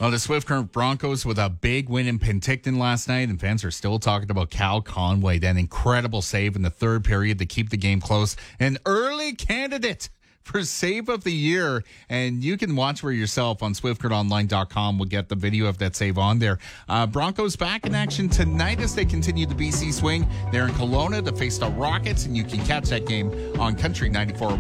Well, the Swift Current Broncos with a big win in Penticton last night, and fans are still talking about Cal Conway. That incredible save in the third period to keep the game close. An early candidate for Save of the Year, and you can watch for yourself on SwiftCurrentOnline.com. We'll get the video of that save on there. Broncos back in action tonight as they continue the BC swing. They're in Kelowna to face the Rockets, and you can catch that game on Country 94.